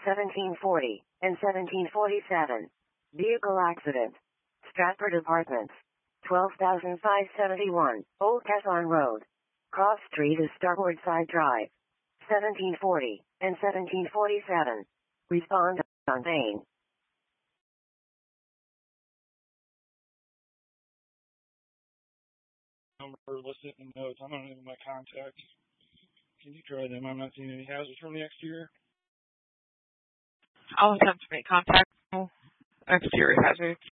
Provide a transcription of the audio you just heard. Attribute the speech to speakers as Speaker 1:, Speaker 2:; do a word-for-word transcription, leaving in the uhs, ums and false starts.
Speaker 1: seventeen forty, and seventeen forty-seven. Vehicle accident. Stratford Apartments. twelve thousand five hundred seventy-one, Old Casson Road. Cross Street is Starboard Side Drive. seventeen forty, and seventeen forty-seven. Respond on main.
Speaker 2: Number listed in the notes. I'm not even my contact. Can you try them? I'm not seeing any hazards from the exterior.
Speaker 3: I'll attempt to make contact. Exterior hazards.